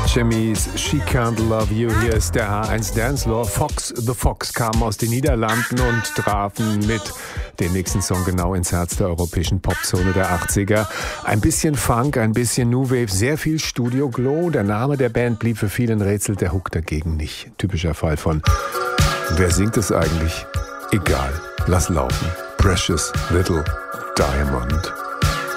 Jimmy's She Can't Love You. Hier ist der H1 Dancefloor. Fox the Fox kamen aus den Niederlanden und trafen mit dem nächsten Song genau ins Herz der europäischen Popzone der 80er. Ein bisschen Funk, ein bisschen New Wave, sehr viel Studio Glow. Der Name der Band blieb für viele ein Rätsel, der Hook dagegen nicht. Typischer Fall von wer singt es eigentlich? Egal, lass laufen. Precious Little Diamond.